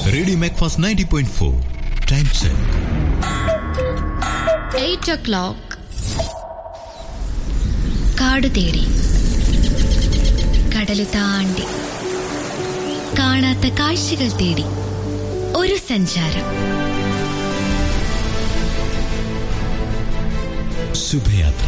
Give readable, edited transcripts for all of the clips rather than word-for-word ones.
Radio Macfast 90.4 time check 8 o'clock. കാട് തേടി കടല് താണ്ടി കാണാത്ത കാഴ്ചകൾ തേടി ഒരു സഞ്ചാരം. ശുഭയാത്ര.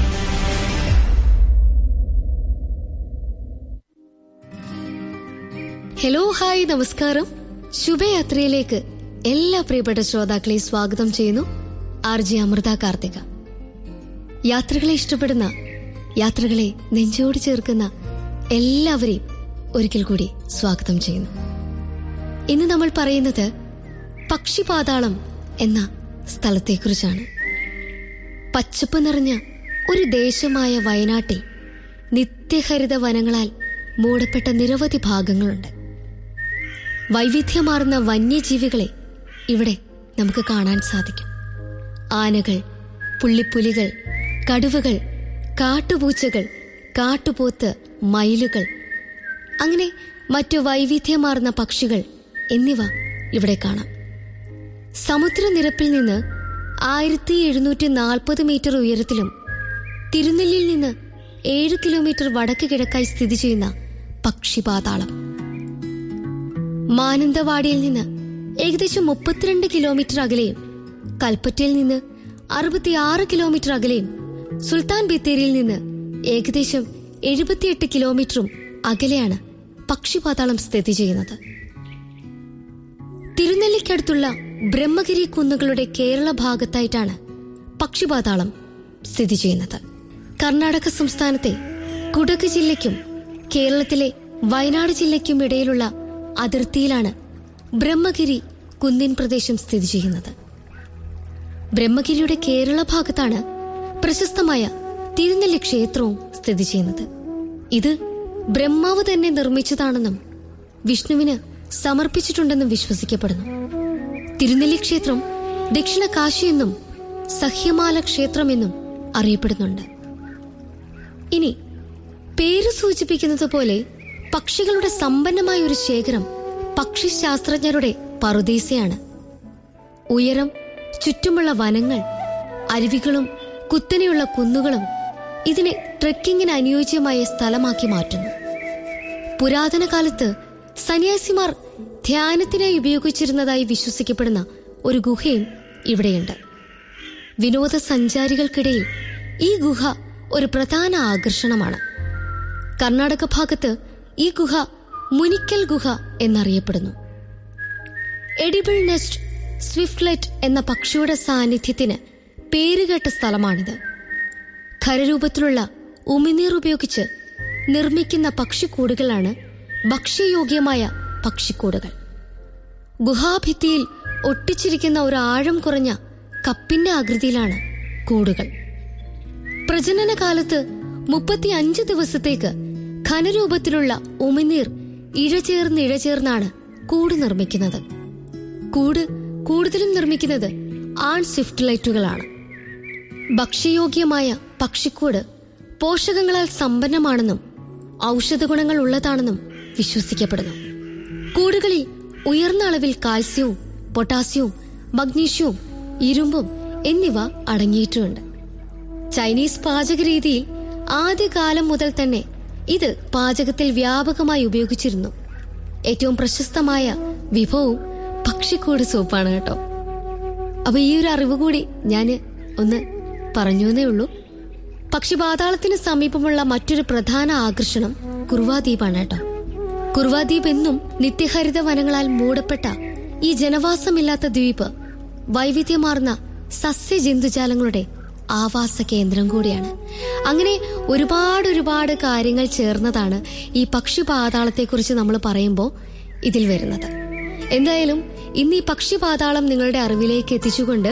ഹലോ, ഹായ്, നമസ്കാരം. ശുഭയാത്രയിലേക്ക് എല്ലാ പ്രിയപ്പെട്ട ശ്രോതാക്കളെയും സ്വാഗതം ചെയ്യുന്നു. RJ അമൃത കാർത്തിക. യാത്രകളെ ഇഷ്ടപ്പെടുന്ന, യാത്രകളെ നെഞ്ചോട് ചേർക്കുന്ന എല്ലാവരെയും ഒരിക്കൽ കൂടി സ്വാഗതം ചെയ്യുന്നു. ഇന്ന് നമ്മൾ പറയുന്നത് പക്ഷിപാതാളം എന്ന സ്ഥലത്തെക്കുറിച്ചാണ്. പച്ചപ്പ് നിറഞ്ഞ ഒരു ദേശമായ വയനാട്ടിൽ നിത്യഹരിത വനങ്ങളാൽ മൂടപ്പെട്ട നിരവധി ഭാഗങ്ങളുണ്ട്. വൈവിധ്യമാർന്ന വന്യജീവികളെ ഇവിടെ നമുക്ക് കാണാൻ സാധിക്കും. ആനകൾ, പുള്ളിപ്പുലികൾ, കടുവകൾ, കാട്ടുപൂച്ചകൾ, കാട്ടുപോത്ത്, മയിലുകൾ, അങ്ങനെ മറ്റു വൈവിധ്യമാർന്ന പക്ഷികൾ എന്നിവ ഇവിടെ കാണാം. സമുദ്രനിരപ്പിൽ നിന്ന് 1740 മീറ്റർ ഉയരത്തിലും തിരുനെല്ലിയിൽ നിന്ന് 7 കിലോമീറ്റർ വടക്ക് കിഴക്കായി സ്ഥിതി ചെയ്യുന്ന പക്ഷിപാതാളം, മാനന്തവാടിയിൽ നിന്ന് ഏകദേശം 32 കിലോമീറ്റർ അകലെയും കൽപ്പറ്റയിൽ നിന്ന് 66 കിലോമീറ്റർ അകലെയും സുൽത്താൻ ബത്തേരിയിൽ നിന്ന് ഏകദേശം 78 കിലോമീറ്ററും അകലെയാണ് പക്ഷിപാതാളം സ്ഥിതി ചെയ്യുന്നത്. തിരുനെല്ലിക്കടുത്തുള്ള ബ്രഹ്മഗിരി കുന്നുകളുടെ കേരള ഭാഗത്തായിട്ടാണ് പക്ഷിപാതാളം സ്ഥിതി ചെയ്യുന്നത്. കർണാടക സംസ്ഥാനത്തെ കുടക് ജില്ലയ്ക്കും കേരളത്തിലെ വയനാട് ജില്ലയ്ക്കും ഇടയിലുള്ള അതിർത്തിയിലാണ് ബ്രഹ്മഗിരി കുന്നിൻ പ്രദേശം സ്ഥിതി ചെയ്യുന്നത്. ബ്രഹ്മഗിരിയുടെ കേരള ഭാഗത്താണ് പ്രശസ്തമായ തിരുനെല്ലി ക്ഷേത്രവും സ്ഥിതി ചെയ്യുന്നത്. ഇത് ബ്രഹ്മാവ് തന്നെ നിർമ്മിച്ചതാണെന്നും വിഷ്ണുവിന് സമർപ്പിച്ചിട്ടുണ്ടെന്നും വിശ്വസിക്കപ്പെടുന്നു. തിരുനെല്ലി ക്ഷേത്രം ദക്ഷിണ കാശി എന്നും സഹ്യമാല ക്ഷേത്രമെന്നും അറിയപ്പെടുന്നുണ്ട്. ഇനി പേര് സൂചിപ്പിക്കുന്നത് പോലെ പക്ഷികളുടെ സമ്പന്നമായ ഒരു ശേഖരം പക്ഷിശാസ്ത്രജ്ഞരുടെ പറുദീസയാണ്. ഉയരം, ചുറ്റുമുള്ള വനങ്ങൾ, അരുവികളും കുത്തനെയുള്ള കുന്നുകളും ഇതിനെ ട്രെക്കിങ്ങിന് അനുയോജ്യമായ സ്ഥലമാക്കി മാറ്റുന്നു. പുരാതന കാലത്ത് സന്യാസിമാർ ധ്യാനത്തിനായി ഉപയോഗിച്ചിരുന്നതായി വിശ്വസിക്കപ്പെടുന്ന ഒരു ഗുഹയും ഇവിടെയുണ്ട്. വിനോദസഞ്ചാരികൾക്കിടയിൽ ഈ ഗുഹ ഒരു പ്രധാന ആകർഷണമാണ്. കർണാടക ഭാഗത്ത് ഈ ഗുഹ മുനിക്കൽ ഗുഹ എന്നറിയപ്പെടുന്നു. എഡിബിൾ നെസ്റ്റ് സ്വിഫ്റ്റ്ലെറ്റ് എന്ന പക്ഷിയുടെ സാന്നിധ്യത്തിന് പേരുകേട്ട സ്ഥലമാണിത്. ഖരരൂപത്തിലുള്ള ഉമിനീർ ഉപയോഗിച്ച് നിർമ്മിക്കുന്ന പക്ഷിക്കൂടുകളാണ് ഭക്ഷ്യയോഗ്യമായ പക്ഷിക്കൂടുകൾ. ഗുഹാഭിത്തിയിൽ ഒട്ടിച്ചിരിക്കുന്ന ഒരു ആഴം കുറഞ്ഞ കപ്പിന്റെ ആകൃതിയിലാണ് കൂടുകൾ. പ്രജനന കാലത്ത് 35 ദിവസത്തേക്ക് ഘനരൂപത്തിലുള്ള ഉമിനീർ ഇഴചേർന്നാണ് കൂട് നിർമ്മിക്കുന്നത്. കൂട് കൂടുതലും നിർമ്മിക്കുന്നത് ആൺ സ്വിഫ്റ്റ്ലൈറ്റുകളാണ്. ഭക്ഷ്യയോഗ്യമായ പക്ഷിക്കൂട് പോഷകങ്ങളാൽ സമ്പന്നമാണെന്നും ഔഷധ ഗുണങ്ങൾ ഉള്ളതാണെന്നും വിശ്വസിക്കപ്പെടുന്നു. കൂടുകളിൽ ഉയർന്ന അളവിൽ കാൽസ്യവും പൊട്ടാസ്യവും മഗ്നീഷ്യവും ഇരുമ്പും എന്നിവ അടങ്ങിയിട്ടുമുണ്ട്. ചൈനീസ് പാചക രീതിയിൽ ആദ്യകാലം മുതൽ തന്നെ ഇത് പാചകത്തിൽ വ്യാപകമായി ഉപയോഗിച്ചിരുന്നു. ഏറ്റവും പ്രശസ്തമായ വിഭവവും പക്ഷിക്കൂട് സൂപ്പാണ് കേട്ടോ. അപ്പൊ ഈ ഒരു അറിവ് കൂടി ഞാൻ ഒന്ന് പറഞ്ഞുവെന്നേ ഉള്ളൂ. പക്ഷിപാതാളത്തിന് സമീപമുള്ള മറ്റൊരു പ്രധാന ആകർഷണം കുർവാദ്വീപാണ് കേട്ടോ. കുർവാദ്വീപ് എന്നും നിത്യഹരിത വനങ്ങളാൽ മൂടപ്പെട്ട ഈ ജനവാസമില്ലാത്ത ദ്വീപ് വൈവിധ്യമാർന്ന സസ്യജന്തുജാലങ്ങളുടെ ആവാസ കേന്ദ്രം കൂടിയാണ്. അങ്ങനെ ഒരുപാട് കാര്യങ്ങൾ ചേർന്നതാണ് ഈ പക്ഷിപാതാളത്തെക്കുറിച്ച് നമ്മൾ പറയുമ്പോൾ ഇതിൽ വരുന്നത്. എന്തായാലും ഇന്ന് ഈ പക്ഷിപാതാളം നിങ്ങളുടെ അറിവിലേക്ക് എത്തിച്ചുകൊണ്ട്